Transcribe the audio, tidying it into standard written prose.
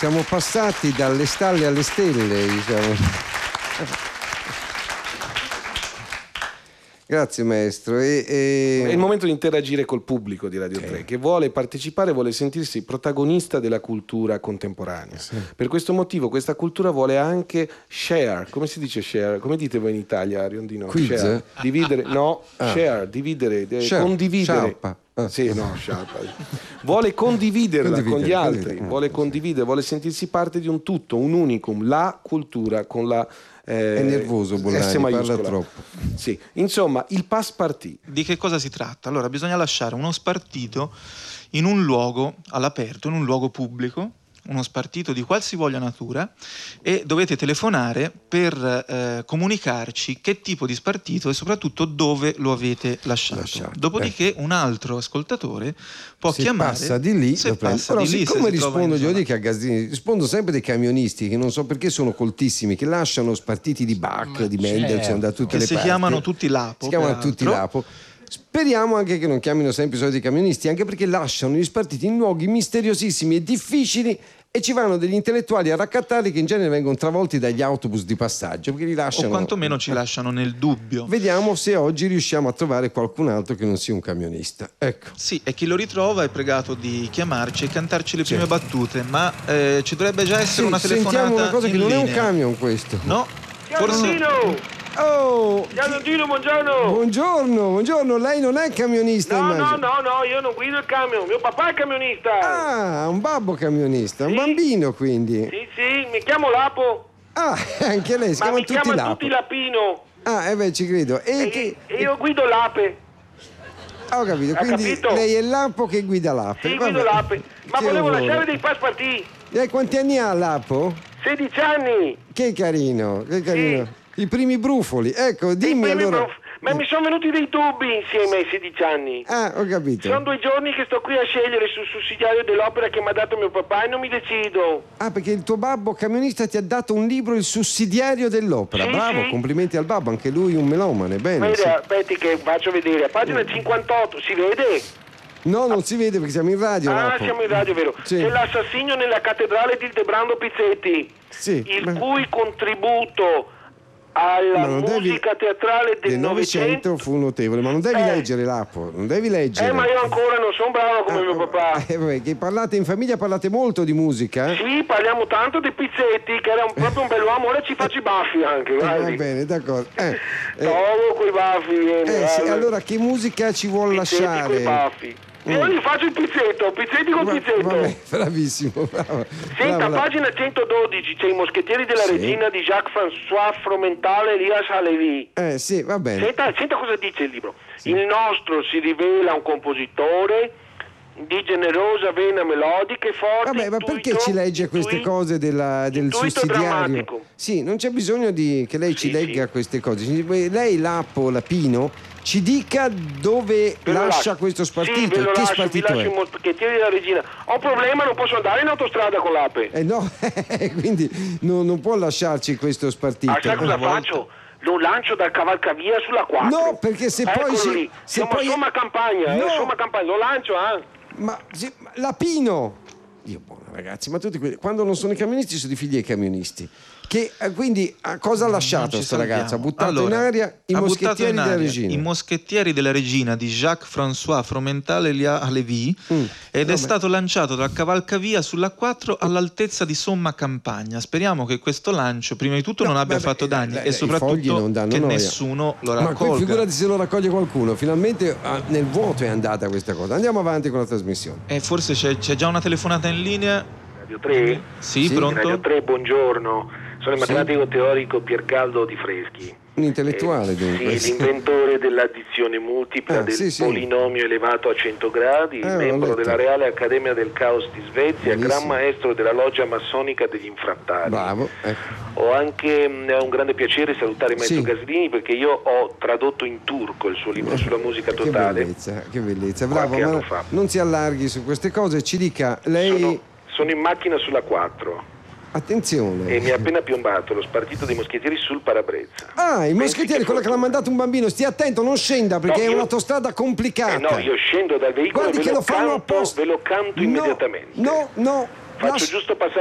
siamo passati dalle stalle alle stelle, diciamo. Grazie maestro. È il momento di interagire col pubblico di Radio 3 che vuole partecipare, vuole sentirsi protagonista della cultura contemporanea. Sì. Per questo motivo questa cultura vuole anche share. Come si dice share? Come dite voi in Italia, Riondino? Quiz? Share. Dividere, no, share, dividere, share. Condividere. Sciarpa. Sì, no, sciarpa. Vuole condividerla con gli altri, vuole condividere, vuole sentirsi parte di un tutto, un unicum, la cultura con la è nervoso Bollani, parla troppo. Sì, insomma, il passepartout. Di che cosa si tratta? Allora, bisogna lasciare uno spartito in un luogo all'aperto, in un luogo pubblico, uno spartito di qualsivoglia natura, e dovete telefonare per comunicarci che tipo di spartito e soprattutto dove lo avete lasciato. Dopodiché un altro ascoltatore può chiamare. Passa di lì, se passa di lì, siccome rispondo, io dico a Gazzini, rispondo sempre dei camionisti che non so perché sono coltissimi, che lasciano spartiti di Bach, di Mendelssohn, da tutte le parti. Si chiamano tutti Lapo. Si chiamano tutti Lapo. Speriamo anche che non chiamino sempre i soliti camionisti, anche perché lasciano gli spartiti in luoghi misteriosissimi e difficili e ci vanno degli intellettuali a raccattarli che in genere vengono travolti dagli autobus di passaggio, perché li lasciano, o quantomeno ci lasciano nel dubbio. Vediamo se oggi riusciamo a trovare qualcun altro che non sia un camionista. Ecco. Sì, e chi lo ritrova è pregato di chiamarci e cantarci le prime battute, ma ci dovrebbe già essere una telefonata. Sentiamo una cosa che non linea. è un camion questo. No, forse. Oh! Ciao Dino, buongiorno! Buongiorno, lei non è camionista, immagino. No, io non guido il camion, mio papà è camionista! Ah, un babbo camionista, un bambino quindi. Sì, mi chiamo Lapo. Ah, anche lei, si chiamano tutti Lapo. Tutti Lapino. Ah, ci credo. E io guido l'Ape. Ho capito, quindi lei è Lapo che guida l'Ape. Sì, guido l'Ape. Ma volevo lasciare dei passepartout. Lei quanti anni ha Lapo? 16 anni. Che carino. Sì. I primi brufoli, ecco, dimmi allora. Ma mi sono venuti dei dubbi insieme ai 16 anni. Ah, ho capito. Sono 2 giorni che sto qui a scegliere sul sussidiario dell'opera che mi ha dato mio papà e non mi decido. Ah, perché il tuo babbo camionista ti ha dato un libro, il sussidiario dell'opera. Sì, bravo, sì. Complimenti al babbo, anche lui un melomane, bene. Vedi, aspetti che faccio vedere, a pagina 58, si vede? No, non si vede perché siamo in radio. Ah, siamo in radio, vero? Sì. C'è l'assassinio nella cattedrale di Ildebrando Pizzetti, cui contributo alla musica teatrale del Novecento fu notevole, ma non devi leggere Lapo, non devi leggere. Ma io ancora non sono bravo come mio papà. Vabbè, che parlate in famiglia, parlate molto di musica? Sì, parliamo tanto di Pizzetti, che era proprio un bell'uomo, ora ci faccio i baffi anche. Va bene, d'accordo. Togo coi baffi. Sì, allora che musica ci vuol lasciare? Coi baffi. Io gli faccio il pizzetti col pizzetto. Vabbè, bravissimo, bravo. Senta, pagina 112 c'è I moschettieri della regina di Jacques-François Fromental e Elias Halevi. Sì, va bene. Senta cosa dice il libro. Sì. Il nostro si rivela un compositore di generosa vena melodica e forte. Vabbè, ma perché ci legge queste cose del sussidiario? Drammatico. Sì, non c'è bisogno che lei ci legga queste cose. Lei, Lapino, ci dica dove lascia questo spartito. Sì, che spartito vi lascio i moschettieri della regina. Ho un problema, non posso andare in autostrada con l'Ape. No, quindi non può lasciarci questo spartito. Sai cosa faccio? Lo lancio dal cavalcavia sulla 4. No, perché se poi lì. Siamo a Somma Campagna, lo lancio, Ma Lapino! Dio buono, ragazzi, ma tutti quelli, quando non sono i camionisti sono i figli dei camionisti. Che quindi cosa ha lasciato questa ragazza? Ha buttato in aria i moschettieri della regina. I moschettieri della regina di Jacques-François Fromental Elias Halevi ed è stato lanciato dal cavalcavia sulla 4 all'altezza di Somma Campagna. Speriamo che questo lancio prima di tutto non abbia fatto danni e soprattutto che nessuno lo raccolga. Ma poi figurati se lo raccoglie qualcuno. Finalmente nel vuoto è andata questa cosa. Andiamo avanti con la trasmissione. Forse c'è già una telefonata in linea. Radio 3? Sì, pronto? Radio 3, buongiorno. Sono il matematico teorico Piercaldo Di Freschi. Un intellettuale dunque. Sì, l'inventore dell'addizione multipla del polinomio elevato a 100 gradi, membro della Reale Accademia del Caos di Svezia, gran maestro della loggia massonica degli infrattari. Bravo. Ho anche un grande piacere salutare il maestro Gaslini perché io ho tradotto in turco il suo libro sulla musica totale. Che bellezza, bravo, ma non si allarghi su queste cose, ci dica lei. Sono in macchina sulla 4. Attenzione. E mi ha appena piombato lo spartito dei moschettieri sul parabrezza. Ah, i moschettieri, quello che l'ha mandato un bambino. Stia attento, non scenda perché è un'autostrada complicata. No, io scendo dal veicolo e ve lo canto immediatamente. No. Faccio giusto passare